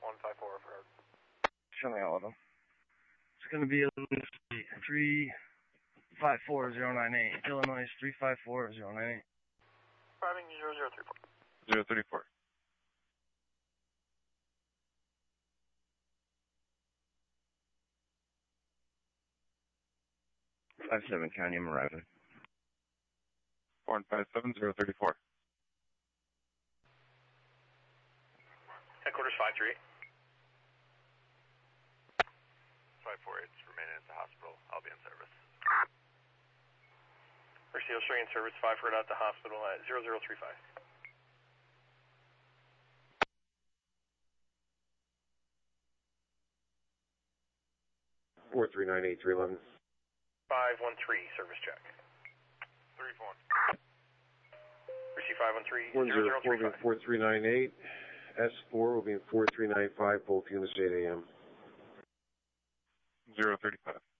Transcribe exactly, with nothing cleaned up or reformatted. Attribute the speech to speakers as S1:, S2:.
S1: one five four for
S2: Showing all of them. It's going to be three five four zero nine eight. Illinois three five four zero nine eight.
S1: Driving zero zero three four.
S3: zero three four.
S2: Five seven County, I'm arriving.
S3: four and five seven zero thirty four.
S1: Headquarters five three eight.
S4: five four eight, remaining at the hospital. I'll be in service.
S1: Mercy Australian service five four eight at the hospital at zero zero three five.
S5: four three nine eight three eleven.
S1: five one three, service check.
S4: three four.
S1: Mercy five one three,
S5: one
S1: zero
S5: zero
S1: zero
S5: four
S1: three
S5: will be
S1: five.
S5: in four three nine eight. S four will be in four three nine five, both units eight A M.
S3: zero thirty five.